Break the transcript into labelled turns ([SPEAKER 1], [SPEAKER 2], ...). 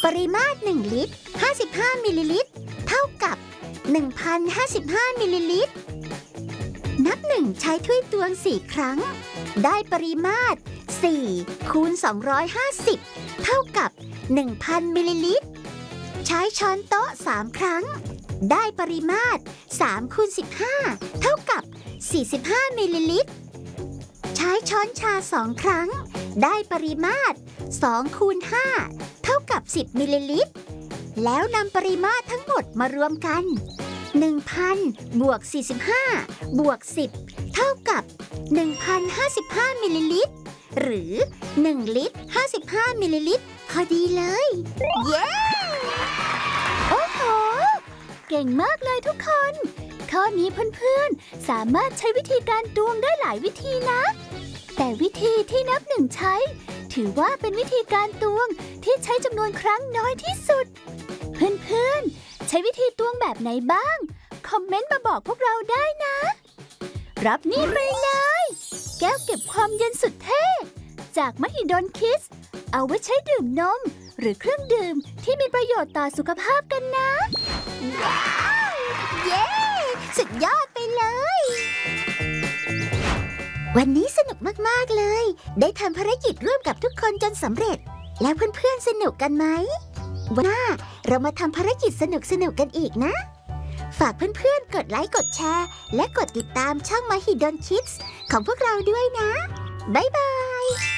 [SPEAKER 1] ริมาตร1ลิตร55มิลลิลิตรเท่ากับ 1,055 มิลลิลิตรนับ1ใช้ถ้วยตวง4ครั้งได้ปริมาตร4คูณ250เท่ากับ 1,000 มิลลิลิตรใช้ช้อนโต๊ะ3ครั้งได้ปริมาตร3คูณ15เท่ากับ45มิลลิลิตรใช้ช้อนชา2ครั้งได้ปริมาตร2คูณ5เท่ากับ10มิลลิลิตรแล้วนำปริมาตรทั้งหมดมารวมกัน 1,000 บวก 45 บวก 10 เท่ากับ 1,055 มิลลิลิตรหรือ1ลิตร55มิลลิลิตรพอดีเลยเย้
[SPEAKER 2] โอ้โหเก่งมากเลยทุกคนข้อนี้เพื่อนๆสามารถใช้วิธีการตวงได้หลายวิธีนะแต่วิธีที่นับหนึ่งใช้ถือว่าเป็นวิธีการตวงที่ใช้จำนวนครั้งน้อยที่สุดเพื่อนๆใช้วิธีตวงแบบไหนบ้างคอมเมนต์มาบอกพวกเราได้นะรับนี่ไปเลยแก้วเก็บความเย็นสุดเท่จากมหิดลคิสเอาไว้ใช้ดื่มนมหรือเครื่องดื่มที่มีประโยชน์ต่อสุขภาพกันนะ
[SPEAKER 1] ว้าวเย้สุดยอดไปเลยวันนี้สนุกมากๆเลยได้ทำภารกิจร่วมกับทุกคนจนสำเร็จแล้วเพื่อนๆสนุกกันไหมวันหน้าเรามาทำภารกิจสนุกๆกันอีกนะฝากเพื่อนๆกดไลค์กดแชร์และกดติดตามช่องมหิดลคิดส์ของพวกเราด้วยนะบ๊ายบาย